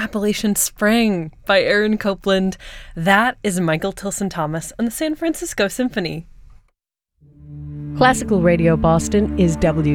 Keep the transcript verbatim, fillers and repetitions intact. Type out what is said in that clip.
Appalachian Spring by Aaron Copland. That is Michael Tilson Thomas and the San Francisco Symphony. Classical Radio Boston is W